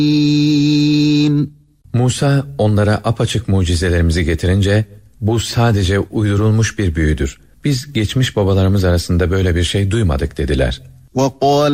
Musa onlara apaçık mucizelerimizi getirince, bu sadece uydurulmuş bir büyüdür. Biz geçmiş babalarımız arasında böyle bir şey duymadık dediler. وَقَالَ